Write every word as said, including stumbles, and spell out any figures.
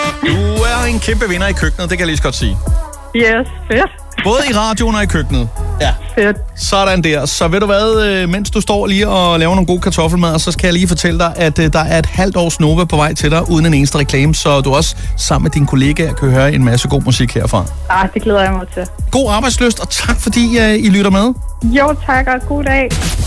Du er en kæmpe vinder i køkkenet, det kan jeg lige så godt sige. Yes, fedt. Både i radioen og i køkkenet. Ja. Fedt. Sådan der. Så ved du hvad, mens du står lige og laver nogle gode kartoffelmad, så skal jeg lige fortælle dig, at der er et halvt års Nova på vej til dig, uden en eneste reklame, så du også sammen med dine kollegaer kan høre en masse god musik herfra. Ah, det glæder jeg mig til. God arbejdslyst, og tak fordi uh, I lytter med. Jo, tak og god dag.